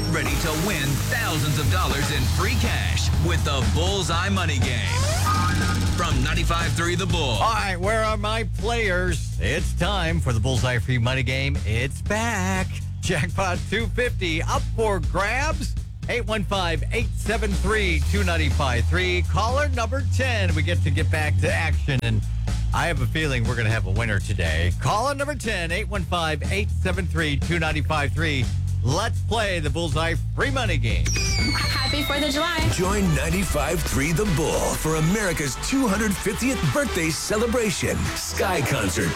ready to win thousands of dollars in free cash with the Bullseye Money Game. From 95.3 The Bull. All right, where are my players? It's time for the Bullseye Free Money Game. It's back. Jackpot $250 up for grabs. 815-873-2953. Caller number 10. We get to get back to action, and I have a feeling we're going to have a winner today. Caller number 10, 815-873-2953. Let's play the Bullseye Free Money Game. Happy 4th of July. Join 95.3 The Bull for America's 250th birthday celebration. Sky Concert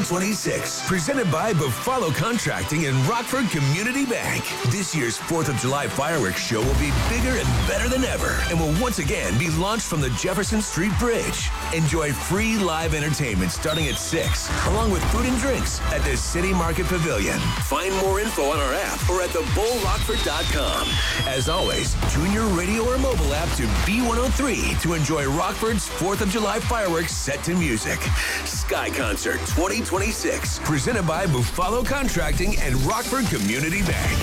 2026. Presented by Buffalo Contracting and Rockford Community Bank. This year's 4th of July fireworks show will be bigger and better than ever and will once again be launched from the Jefferson Street Bridge. Enjoy free live entertainment starting at 6, along with food and drinks at the City Market Pavilion. Find more info on our app or at thebullrockford.com. As always, tune your radio or mobile app to B103 to enjoy Rockford's 4th of July fireworks set to music. Sky Concert 2026, presented by Buffalo Contracting and Rockford Community Bank.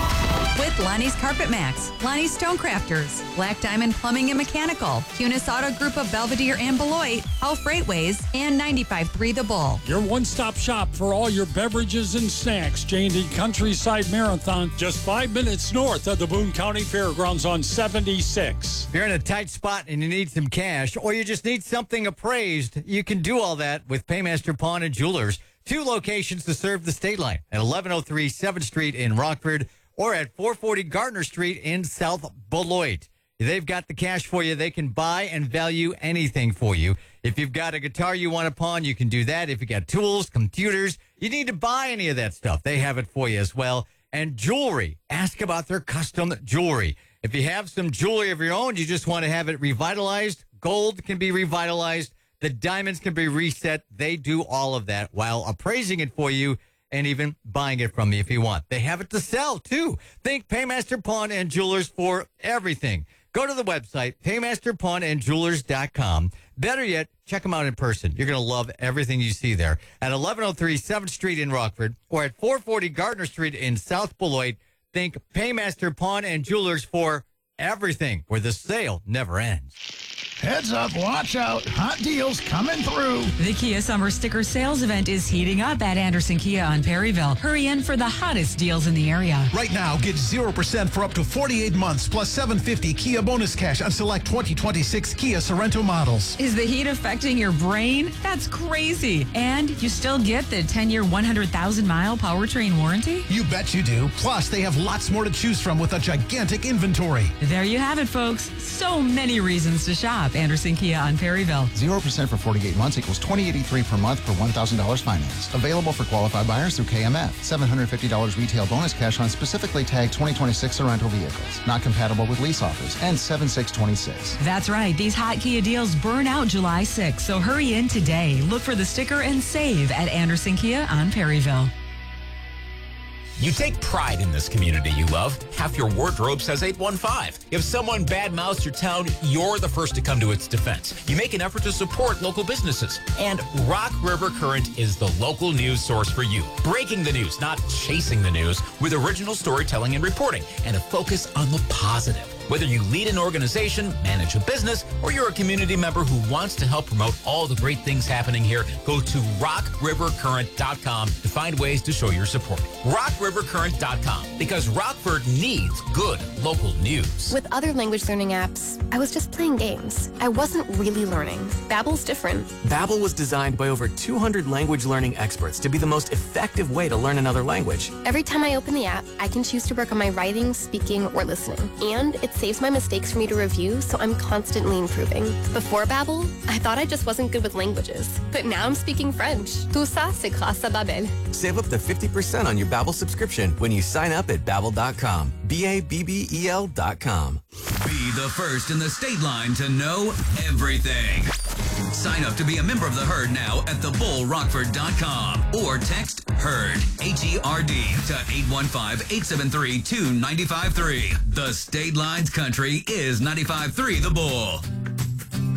With Lonnie's Carpet Max, Lonnie's Stonecrafters, Black Diamond Plumbing and Mechanical, Cunis Auto Group of Belvedere and Beloit, Hull Freightways, and 95.3 The Bull. Your one-stop shop for all your beverages and snacks. J&D Countryside Marathon, just 5 minutes north of the Boone County Fairgrounds on 76. If you're in a tight spot and you need some cash, or you just need something appraised, you can do all that with Paymaster Pawn and Jewelers. 2 locations to serve the state line at 1103 7th Street in Rockford, or at 440 Gardner Street in South Beloit. They've got the cash for you. They can buy and value anything for you. If you've got a guitar you want to pawn, you can do that. If you got tools, computers, you need to buy any of that stuff, they have it for you as well. And jewelry, ask about their custom jewelry. If you have some jewelry of your own, you just want to have it revitalized, gold can be revitalized, the diamonds can be reset. They do all of that while appraising it for you and even buying it from me if you want. They have it to sell, too. Think Paymaster Pawn and Jewelers for everything. Go to the website, paymasterpawnandjewelers.com. Better yet, check them out in person. You're going to love everything you see there. At 1103 7th Street in Rockford, or at 440 Gardner Street in South Beloit, think Paymaster Pawn and Jewelers for everything, where the sale never ends. Heads up, watch out. Hot deals coming through. The Kia Summer Sticker Sales Event is heating up at Anderson Kia on Perryville. Hurry in for the hottest deals in the area. Right now, get 0% for up to 48 months plus $750 Kia bonus cash on select 2026 Kia Sorento models. Is the heat affecting your brain? That's crazy. And you still get the 10-year, 100,000-mile powertrain warranty? You bet you do. Plus, they have lots more to choose from with a gigantic inventory. There you have it, folks. So many reasons to shop. Anderson Kia on Perryville. 0% for 48 months equals $2,083 per month for $1,000 finance. Available for qualified buyers through KMF. $750 retail bonus cash on specifically tagged 2026 Sorento vehicles. Not compatible with lease offers. And 7626. That's right. These hot Kia deals burn out July 6th. So hurry in today. Look for the sticker and save at Anderson Kia on Perryville. You take pride in this community you love. Half your wardrobe says 815. If someone badmouths your town, you're the first to come to its defense. You make an effort to support local businesses. And Rock River Current is the local news source for you. Breaking the news, not chasing the news, with original storytelling and reporting, and a focus on the positive. Whether you lead an organization, manage a business, or you're a community member who wants to help promote all the great things happening here, go to rockrivercurrent.com to find ways to show your support. rockrivercurrent.com, because Rockford needs good local news. With other language learning apps, I was just playing games. I wasn't really learning. Babbel's different. Babbel was designed by over 200 language learning experts to be the most effective way to learn another language. Every time I open the app, I can choose to work on my writing, speaking, or listening. And it saves my mistakes for me to review, so I'm constantly improving. Before Babbel, I thought I just wasn't good with languages. But now I'm speaking French. Tout ça, c'est grâce à Babbel. Save up to 50% on your Babbel subscription when you sign up at Babbel.com. Babbel.com. Be the first in the state line to know everything. Sign up to be a member of the herd now at thebullrockford.com or text HERD, H-E-R-D, to 815-873-2953. The State Lines Country is 95.3 The Bull.